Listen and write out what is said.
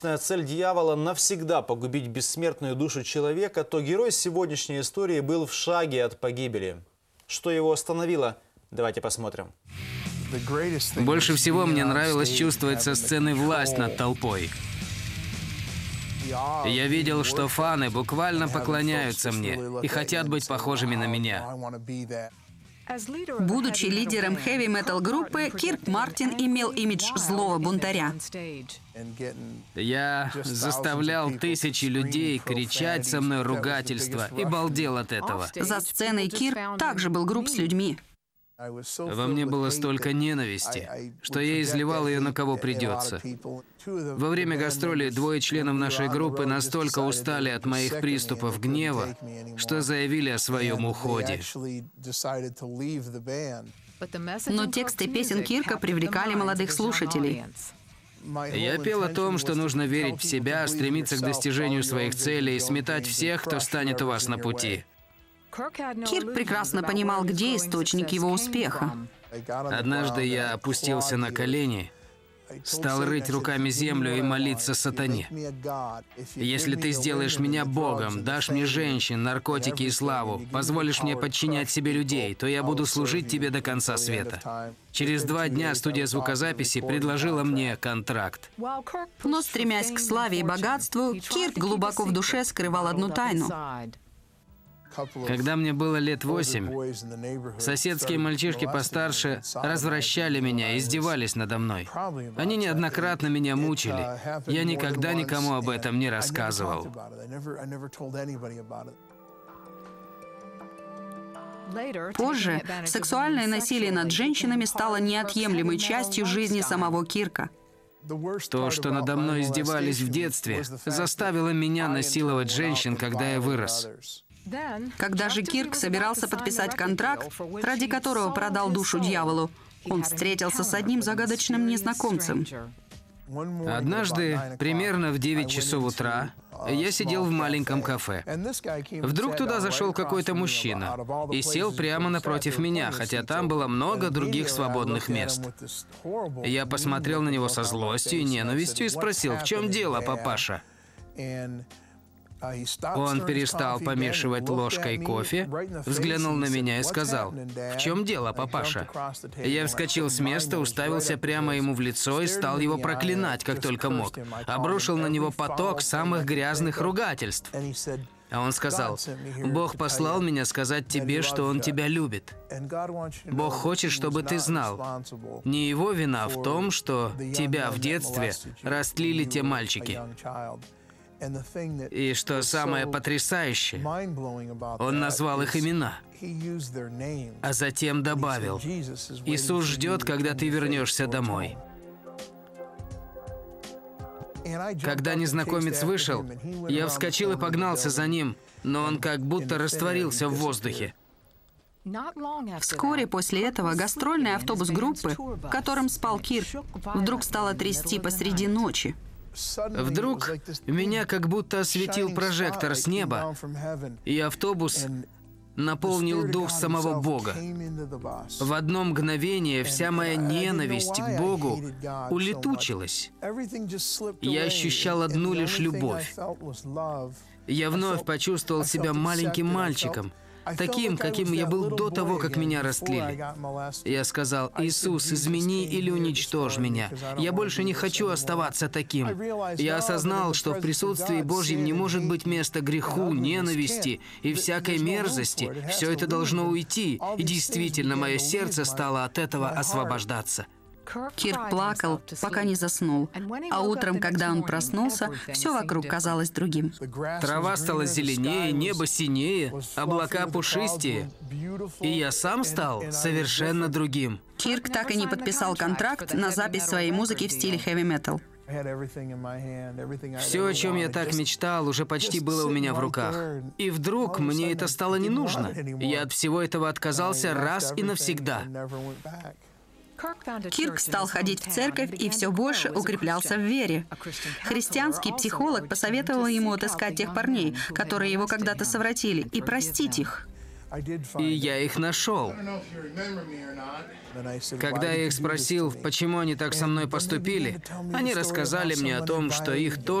Цель дьявола навсегда погубить бессмертную душу человека, то герой сегодняшней истории был в шаге от погибели. Что его остановило? Давайте посмотрим. Больше всего мне нравилось чувствовать со сцены власть над толпой. Я видел, что фаны буквально поклоняются мне и хотят быть похожими на меня. Будучи лидером хэви-метал группы, Кирк Мартин имел имидж злого бунтаря. Я заставлял тысячи людей кричать со мной ругательства и балдел от этого. За сценой Кирк также был груб с людьми. Во мне было столько ненависти, что я изливал ее на кого придется. Во время гастролей двое членов нашей группы настолько устали от моих приступов гнева, что заявили о своем уходе. Но тексты песен Кирка привлекали молодых слушателей. Я пел о том, что нужно верить в себя, стремиться к достижению своих целей и сметать всех, кто станет у вас на пути. Кирк прекрасно понимал, где источник его успеха. Однажды я опустился на колени, стал рыть руками землю и молиться сатане. «Если ты сделаешь меня Богом, дашь мне женщин, наркотики и славу, позволишь мне подчинять себе людей, то я буду служить тебе до конца света». Через 2 дня студия звукозаписи предложила мне контракт. Но, стремясь к славе и богатству, Кирк глубоко в душе скрывал одну тайну. Когда мне было лет 8, соседские мальчишки постарше развращали меня, издевались надо мной. Они неоднократно меня мучили. Я никогда никому об этом не рассказывал. Позже сексуальное насилие над женщинами стало неотъемлемой частью жизни самого Кирка. То, что надо мной издевались в детстве, заставило меня насиловать женщин, когда я вырос. Когда же Кирк собирался подписать контракт, ради которого продал душу дьяволу, он встретился с одним загадочным незнакомцем. Однажды, примерно в 9 часов утра, я сидел в маленьком кафе. Вдруг туда зашел какой-то мужчина и сел прямо напротив меня, хотя там было много других свободных мест. Я посмотрел на него со злостью и ненавистью и спросил: «В чем дело, папаша?» Он перестал помешивать ложкой кофе, взглянул на меня и сказал: «В чем дело, папаша?» Я вскочил с места, уставился прямо ему в лицо и стал его проклинать, как только мог. Обрушил на него поток самых грязных ругательств. А он сказал: «Бог послал меня сказать тебе, что Он тебя любит. Бог хочет, чтобы ты знал. Не Его вина в том, что тебя в детстве растлили те мальчики». И что самое потрясающее, он назвал их имена, а затем добавил: «Иисус ждет, когда ты вернешься домой». Когда незнакомец вышел, я вскочил и погнался за ним, но он как будто растворился в воздухе. Вскоре после этого гастрольный автобус группы, в котором спал Кирк, вдруг стало трясти посреди ночи. Вдруг меня как будто осветил прожектор с неба, и автобус наполнил дух самого Бога. В одно мгновение вся моя ненависть к Богу улетучилась. Я ощущал одну лишь любовь. Я вновь почувствовал себя маленьким мальчиком, таким, каким я был до того, как меня растлили. Я сказал: «Иисус, измени или уничтожь меня. Я больше не хочу оставаться таким». Я осознал, что в присутствии Божьем не может быть места греху, ненависти и всякой мерзости. Все это должно уйти, и действительно, мое сердце стало от этого освобождаться. Кирк плакал, пока не заснул, а утром, когда он проснулся, все вокруг казалось другим. Трава стала зеленее, небо синее, облака пушистее, и я сам стал совершенно другим. Кирк так и не подписал контракт на запись своей музыки в стиле хэви-метал. Все, о чем я так мечтал, уже почти было у меня в руках. И вдруг мне это стало не нужно. Я от всего этого отказался раз и навсегда. Кирк стал ходить в церковь и все больше укреплялся в вере. Христианский психолог посоветовал ему отыскать тех парней, которые его когда-то совратили, и простить их. И я их нашел. Когда я их спросил, почему они так со мной поступили, они рассказали мне о том, что их тоже